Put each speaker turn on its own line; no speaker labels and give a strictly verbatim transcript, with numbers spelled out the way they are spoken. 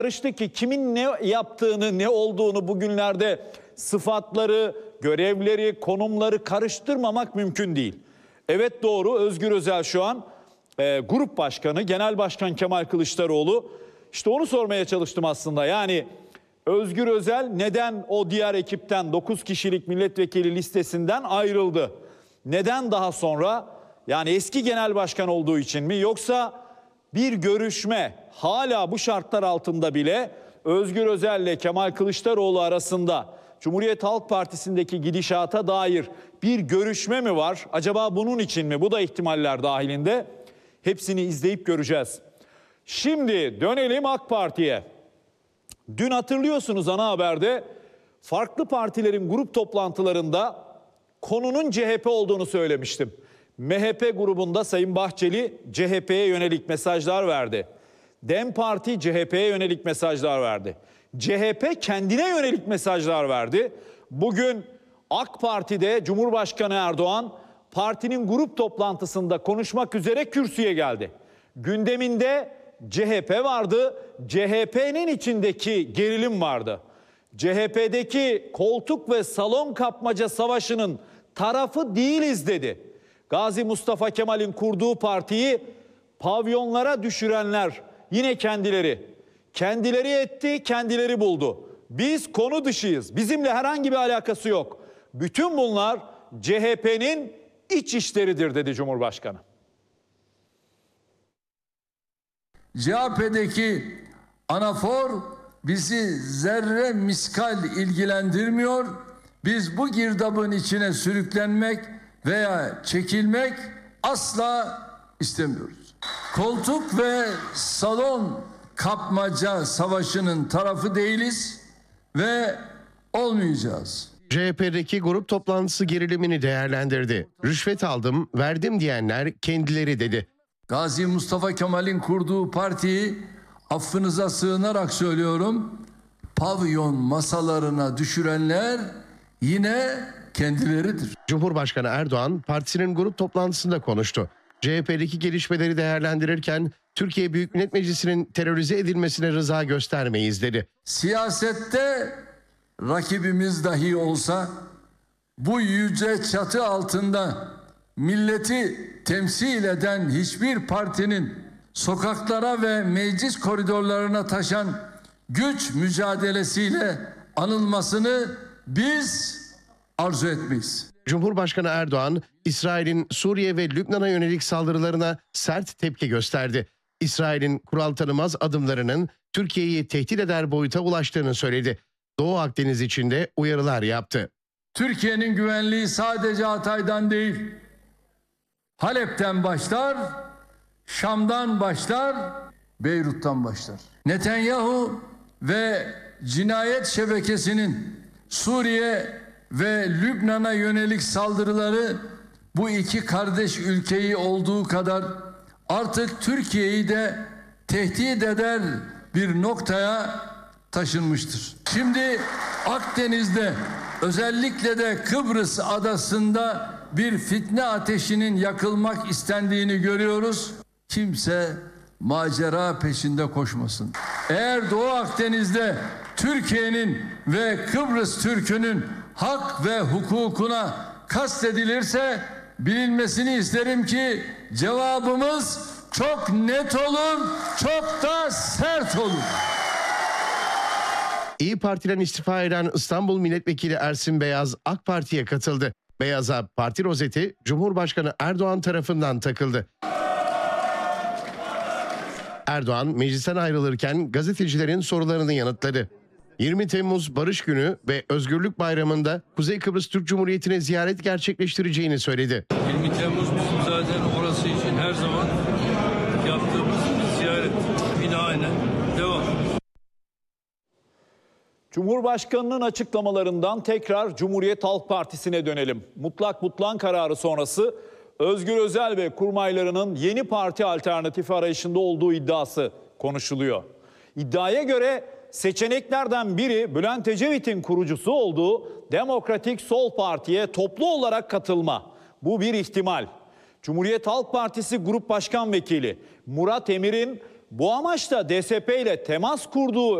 karıştı ki kimin ne yaptığını, ne olduğunu bugünlerde sıfatları, görevleri, konumları karıştırmamak mümkün değil. Evet doğru, Özgür Özel şu an e, grup başkanı, Genel Başkan Kemal Kılıçdaroğlu. İşte onu sormaya çalıştım aslında. Yani Özgür Özel neden o diğer ekipten dokuz kişilik milletvekili listesinden ayrıldı? Neden daha sonra? Yani eski genel başkan olduğu için mi? Yoksa bir görüşme, hala bu şartlar altında bile Özgür Özel ile Kemal Kılıçdaroğlu arasında Cumhuriyet Halk Partisi'ndeki gidişata dair bir görüşme mi var? Acaba bunun için mi? Bu da ihtimaller dahilinde. Hepsini izleyip göreceğiz. Şimdi dönelim AK Parti'ye. Dün hatırlıyorsunuz ana haberde farklı partilerin grup toplantılarında konunun C H P olduğunu söylemiştim. M H P grubunda Sayın Bahçeli C H P'ye yönelik mesajlar verdi. DEM Parti C H P'ye yönelik mesajlar verdi. C H P kendine yönelik mesajlar verdi. Bugün AK Parti'de Cumhurbaşkanı Erdoğan partinin grup toplantısında konuşmak üzere kürsüye geldi. Gündeminde C H P vardı. C H P'nin içindeki gerilim vardı. C H P'deki koltuk ve salon kapmaca savaşının tarafı değiliz dedi. Gazi Mustafa Kemal'in kurduğu partiyi pavyonlara düşürenler yine kendileri. Kendileri etti, kendileri buldu. Biz konu dışıyız. Bizimle herhangi bir alakası yok. Bütün bunlar C H P'nin iç işleridir dedi Cumhurbaşkanı.
C H P'deki anafor bizi zerre miskal ilgilendirmiyor. Biz bu girdabın içine sürüklenmek veya çekilmek asla istemiyoruz. Koltuk ve salon kapmaca savaşının tarafı değiliz ve olmayacağız.
C H P'deki grup toplantısı gerilimini değerlendirdi. Rüşvet aldım, verdim diyenler kendileri dedi.
Gazi Mustafa Kemal'in kurduğu partiyi affınıza sığınarak söylüyorum, pavyon masalarına düşürenler yine kendileridir.
Cumhurbaşkanı Erdoğan partisinin grup toplantısında konuştu. C H P'deki gelişmeleri değerlendirirken Türkiye Büyük Millet Meclisi'nin terörize edilmesine rıza göstermeyiz dedi.
Siyasette rakibimiz dahi olsa bu yüce çatı altında milleti temsil eden hiçbir partinin sokaklara ve meclis koridorlarına taşan güç mücadelesiyle anılmasını biz arzu etmeyiz.
Cumhurbaşkanı Erdoğan, İsrail'in Suriye ve Lübnan'a yönelik saldırılarına sert tepki gösterdi. İsrail'in kural tanımaz adımlarının Türkiye'yi tehdit eder boyuta ulaştığını söyledi. Doğu Akdeniz için de uyarılar yaptı.
Türkiye'nin güvenliği sadece Hatay'dan değil, Halep'ten başlar, Şam'dan başlar, Beyrut'tan başlar. Netanyahu ve cinayet şebekesinin Suriye ve Lübnan'a yönelik saldırıları bu iki kardeş ülkeyi olduğu kadar artık Türkiye'yi de tehdit eder bir noktaya taşınmıştır. Şimdi Akdeniz'de, özellikle de Kıbrıs adasında bir fitne ateşinin yakılmak istendiğini görüyoruz. Kimse macera peşinde koşmasın. Eğer Doğu Akdeniz'de Türkiye'nin ve Kıbrıs Türk'ünün hak ve hukukuna kastedilirse bilinmesini isterim ki cevabımız çok net olur, çok da sert olur.
İYİ Parti'den istifa eden İstanbul Milletvekili Ersin Beyaz AK Parti'ye katıldı. Beyaz'a parti rozeti Cumhurbaşkanı Erdoğan tarafından takıldı. Erdoğan meclisten ayrılırken gazetecilerin sorularını yanıtladı. yirmi Temmuz Barış Günü ve Özgürlük Bayramı'nda Kuzey Kıbrıs Türk Cumhuriyeti'ne ziyaret gerçekleştireceğini söyledi.
yirmi Temmuz bizim zaten orası için her zaman yaptığımız bir ziyaret. Yine aynen devam.
Cumhurbaşkanının açıklamalarından tekrar Cumhuriyet Halk Partisi'ne dönelim. Mutlak butlan kararı sonrası Özgür Özel ve kurmaylarının yeni parti alternatifi arayışında olduğu iddiası konuşuluyor. İddiaya göre seçeneklerden biri Bülent Ecevit'in kurucusu olduğu Demokratik Sol Parti'ye toplu olarak katılma. Bu bir ihtimal. Cumhuriyet Halk Partisi Grup Başkan Vekili Murat Emir'in Bu amaçla D S P ile temas kurduğu